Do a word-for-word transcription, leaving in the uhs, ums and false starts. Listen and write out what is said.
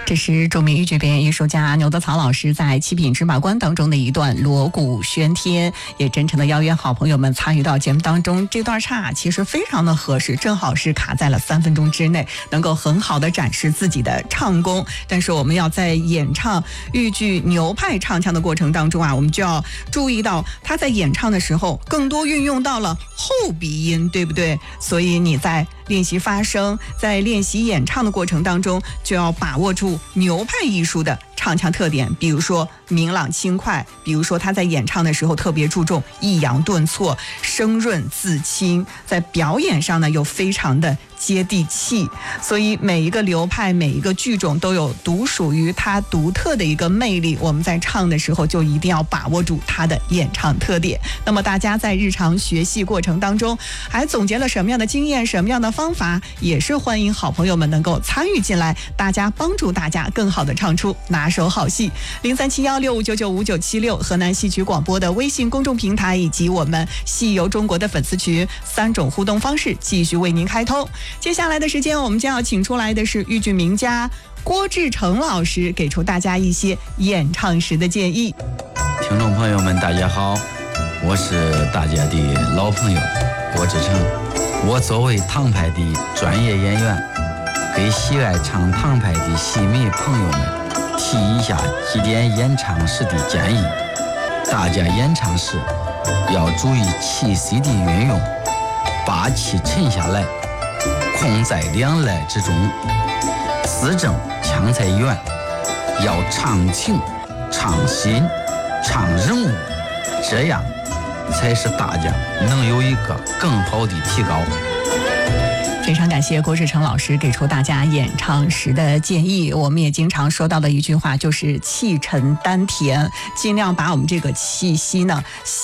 这是著名豫剧表演艺术家牛德曹老师在《七品芝麻官》当中的一段锣鼓喧天，也真诚的邀约好朋友们参与到节目当中。这段岔其实非常的合适，正好是卡在了三分钟之内，能够很好的展示自己的唱功。但是我们要在演唱豫剧牛派唱腔的过程当中啊，我们就要注意到他在演唱的时候更多运用到了后鼻音，对不对？所以你在练习发声，在练习演唱的过程当中，就要把握住牛派艺术的唱腔特点，比如说明朗轻快，比如说他在演唱的时候特别注重抑扬顿挫，声润自清，在表演上呢又非常的接地气。所以每一个流派，每一个剧种都有独属于它独特的一个魅力，我们在唱的时候就一定要把握住它的演唱特点。那么大家在日常学习过程当中还总结了什么样的经验，什么样的方法，也是欢迎好朋友们能够参与进来，大家帮助大家更好的唱出拿手好戏。零三七幺六五九九五九七六河南戏曲广播的微信公众平台以及我们戏游中国的粉丝群，三种互动方式继续为您开通。接下来的时间我们将要请出来的是豫剧名家郭志诚老师，给出大家一些演唱时的建议。 听众朋友们大家好，我是大家的老朋友郭志诚。我作为唐派的专业演员，给喜爱唱唐派的戏迷朋友们提一下几点演唱时的建议。大家演唱时要注意气息的运用，把气沉下来，空在两肋之中，字正腔才圆，要唱情、唱心、唱人物，这样才是大家能有一个更好的提高。 非常感谢郭志诚老师给出大家演唱时的建议。我们也经常说到的一句话就是气沉丹田，尽量把我们这个气息呢